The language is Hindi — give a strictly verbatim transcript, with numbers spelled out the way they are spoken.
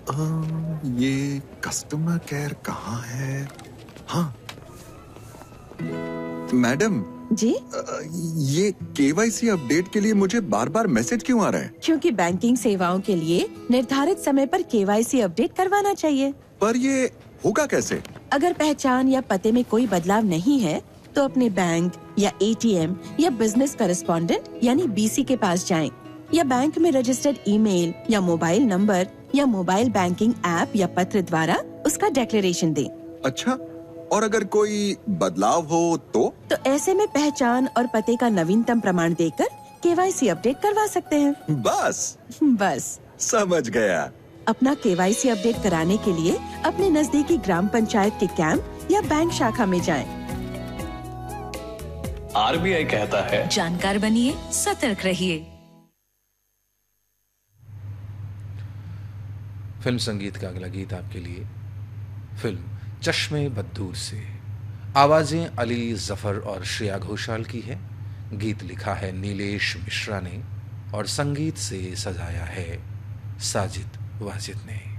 अ, ये कस्टमर केयर कहाँ है? हाँ मैडम जी, अ, ये केवाईसी अपडेट के लिए मुझे बार बार मैसेज क्यों आ रहा है? क्योंकि बैंकिंग सेवाओं के लिए निर्धारित समय पर केवाईसी अपडेट करवाना चाहिए। पर ये होगा कैसे? अगर पहचान या पते में कोई बदलाव नहीं है, तो अपने बैंक या एटीएम या बिजनेस करेस्पॉन्डेंट यानी बीसी के पास जाएं, या बैंक में रजिस्टर्ड ईमेल या मोबाइल नंबर या मोबाइल बैंकिंग ऐप या पत्र द्वारा उसका डिक्लेरेशन दें। अच्छा, और अगर कोई बदलाव हो तो? तो ऐसे में पहचान और पते का नवीनतम प्रमाण देकर केवाईसी अपडेट करवा सकते हैं। बस बस समझ गया। अपना केवाईसी अपडेट कराने के लिए अपने नजदीकी ग्राम पंचायत के कैंप या बैंक शाखा में जाएं। आरबीआई कहता है, जानकार बनिए, सतर्क रहिए। फिल्म संगीत का अगला गीत आपके लिए फिल्म चश्मे बद्दूर से। आवाजें अली जफर और श्रेया घोषाल की है। गीत लिखा है नीलेश मिश्रा ने और संगीत से सजाया है साजिद वाजिद ने।